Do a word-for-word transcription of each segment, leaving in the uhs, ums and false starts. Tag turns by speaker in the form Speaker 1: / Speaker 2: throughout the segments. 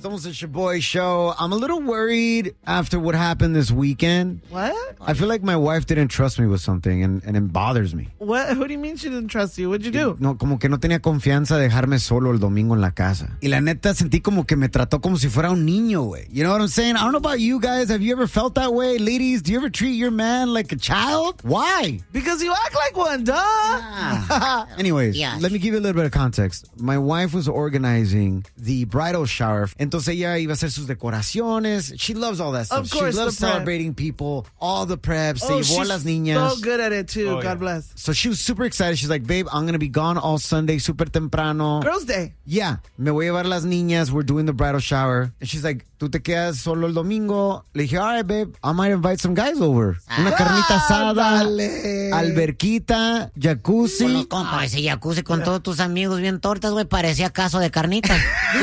Speaker 1: Estamos at your boy show. I'm a little worried after what happened this weekend.
Speaker 2: What?
Speaker 1: I feel like my wife didn't trust me with something, and, and it bothers me.
Speaker 2: What? Who do you mean she didn't trust you? What'd you do?
Speaker 1: No, como que no tenía confianza de dejarme solo el domingo en la casa. Y la neta sentí como que me trató como si fuera un niño, güey. You know what I'm saying? I don't know about you guys. Have you ever felt that way? Ladies, do you ever treat your man like a child? Why?
Speaker 2: Because you act like one, duh.
Speaker 1: Ah. Anyways,
Speaker 3: Yeah.
Speaker 1: let me give you a little bit of context. My wife was organizing the bridal shower. Entonces ella iba a hacer sus decoraciones. She loves all that stuff.
Speaker 2: Of course,
Speaker 1: she loves
Speaker 2: the prep.
Speaker 1: celebrating people, all the preps. Se
Speaker 2: Oh,
Speaker 1: llevó a
Speaker 2: she's
Speaker 1: las niñas.
Speaker 2: so good at it, too.
Speaker 4: Oh,
Speaker 2: God
Speaker 4: yeah.
Speaker 2: bless.
Speaker 1: So she was super excited. She's like, babe, I'm going to be gone all Sunday, super temprano.
Speaker 2: Girls' Day.
Speaker 1: Yeah, me voy a llevar las niñas. We're doing the bridal shower. And she's like, tú te quedas solo el domingo. Le dije, all right, babe, I might invite some guys over. Una carnita asada,
Speaker 2: Ándale.
Speaker 1: alberquita,
Speaker 3: Con
Speaker 1: jacuzzi.
Speaker 3: los compas, ese jacuzzi con todos tus amigos bien tortas, güey, parecía caso de carnita.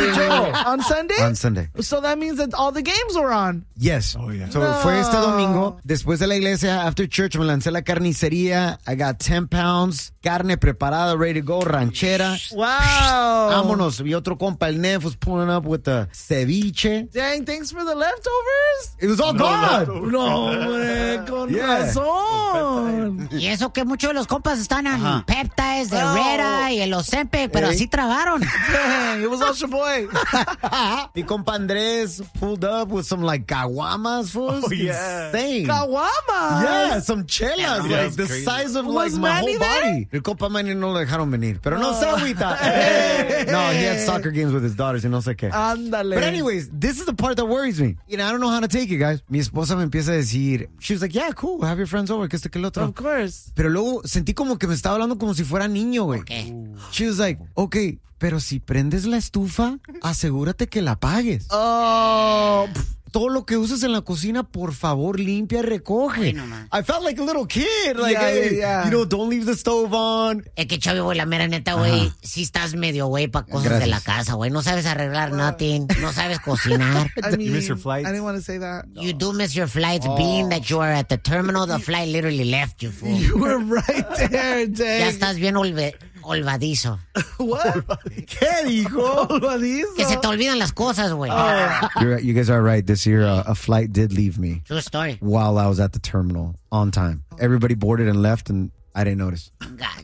Speaker 2: On Sunday?
Speaker 1: On Sunday.
Speaker 2: So that means that all the games were on.
Speaker 1: Yes.
Speaker 4: Oh, yeah.
Speaker 1: So
Speaker 2: No.
Speaker 1: fue este domingo. Después de la iglesia, after church, me lancé a la carnicería. I got ten pounds. Carne preparada, ready to go. Ranchera.
Speaker 2: Wow.
Speaker 1: Vámonos. Y otro compa, el Nef, was pulling up with the ceviche.
Speaker 2: Dang, thanks for the leftovers.
Speaker 1: It was all gone.
Speaker 2: No, hombre, con
Speaker 1: Yeah.
Speaker 2: razón.
Speaker 3: Y eso que muchos de los compas están en
Speaker 1: Ajá.
Speaker 3: Peptides, de
Speaker 2: Oh.
Speaker 3: Rera y el Ozempic, pero
Speaker 1: Ey.
Speaker 3: así tragaron.
Speaker 2: Dang, it was all your boy.
Speaker 1: Mi compa Andrés pulled up with some like caguamas, fools.
Speaker 4: Oh, yeah.
Speaker 1: Insane.
Speaker 2: Caguamas.
Speaker 1: Yeah, some chelas,
Speaker 4: Yeah,
Speaker 1: like
Speaker 4: that's
Speaker 1: the
Speaker 4: crazy.
Speaker 1: size of
Speaker 2: Was
Speaker 1: like my
Speaker 2: Manny
Speaker 1: whole
Speaker 2: there?
Speaker 1: body. El compa Manny no lo dejaron venir, pero no
Speaker 2: Oh.
Speaker 1: se agüita. Hey. No, he had soccer games with his daughters y no sé qué.
Speaker 2: Ándale.
Speaker 1: But anyways, this is the part that worries me. You know, I don't know how to take it, guys. Mi esposa me empieza a decir, she was like, yeah, cool, have your friends over, que este que el otro.
Speaker 2: Of course.
Speaker 1: Pero luego sentí como que me estaba hablando como si fuera niño, güey.
Speaker 3: ¿Qué?
Speaker 1: She was like, okay, pero si prendes la estufa, asegúrate que la apagues.
Speaker 2: Oh,
Speaker 1: Todo lo que uses en la cocina, por favor, limpia y recoge.
Speaker 3: Ay, no, man.
Speaker 1: I felt like a little kid. Like,
Speaker 2: Yeah,
Speaker 1: hey,
Speaker 2: yeah, yeah.
Speaker 1: you know, don't leave the stove on.
Speaker 3: Es que, Chavi, güey, la mera neta, güey, sí estás medio, güey, para cosas
Speaker 1: Gracias.
Speaker 3: de la casa, güey. No sabes arreglar nothing, no sabes cocinar.
Speaker 2: I mean,
Speaker 4: miss your flights?
Speaker 2: I didn't want to say that.
Speaker 3: You do miss your flights, being that you are at the terminal. The flight literally left you, fool.
Speaker 2: You were right there, Dang.
Speaker 3: Ya estás bien olve- olvadizo.
Speaker 2: What?
Speaker 1: ¿Qué dijo?
Speaker 2: Olvadizo.
Speaker 3: Que se te olvidan las cosas, güey.
Speaker 1: You're, you guys are right. This year, uh, a flight did leave me
Speaker 3: True story.
Speaker 1: while I was at the terminal on time. Everybody boarded and left, and I didn't notice.
Speaker 3: Gotcha.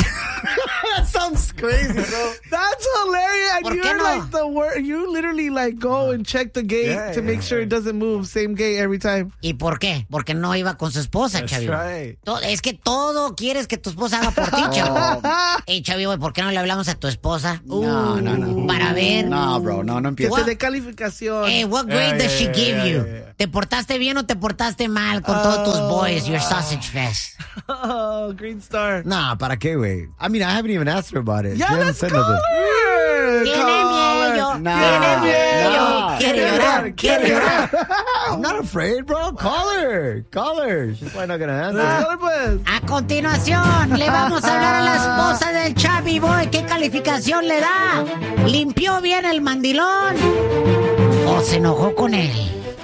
Speaker 1: That sounds crazy, bro.
Speaker 2: That's hilarious. And
Speaker 3: ¿Por qué
Speaker 2: you're
Speaker 3: no?
Speaker 2: like the word. You literally like go and check the gate
Speaker 4: Yeah,
Speaker 2: to
Speaker 4: yeah,
Speaker 2: make sure it doesn't move. Same gate every time.
Speaker 3: ¿Y por qué? Porque no iba con su esposa,
Speaker 4: That's
Speaker 3: Chavi.
Speaker 4: right.
Speaker 3: To- Es que todo quieres que tu esposa haga por ti, Chavi. Ey, Chavi, güey, ¿por qué no le hablamos a tu esposa?
Speaker 1: No, no, no.
Speaker 3: Para ver.
Speaker 1: No, bro, no, no
Speaker 2: Que
Speaker 1: empieces.
Speaker 2: te dé calificación.
Speaker 3: Hey, what grade
Speaker 4: Yeah,
Speaker 3: does
Speaker 4: yeah,
Speaker 3: she
Speaker 4: yeah,
Speaker 3: give
Speaker 4: yeah,
Speaker 3: you?
Speaker 4: yeah, yeah.
Speaker 3: ¿Te portaste bien o te portaste mal con todos tus boys, your sausage fest?
Speaker 2: Oh, Green Star.
Speaker 1: Nah, ¿para qué, güey? I mean, I haven't even asked her about it.
Speaker 2: Yeah,
Speaker 1: She hasn't
Speaker 2: let's
Speaker 1: said
Speaker 2: call
Speaker 1: nothing.
Speaker 2: her.
Speaker 3: Tiene
Speaker 2: Call her.
Speaker 3: miedo,
Speaker 1: Nah,
Speaker 3: tiene miedo.
Speaker 1: nah.
Speaker 3: Quiere llorar, quiere llorar.
Speaker 1: I'm not afraid, bro. Call her. Call her. She's probably not gonna
Speaker 2: Let's
Speaker 1: answer.
Speaker 2: call her, pues.
Speaker 3: A continuación, le vamos a hablar a la esposa del Chavi Boy. ¿Qué calificación le da? ¿Limpió bien el mandilón? ¿O se enojó con él?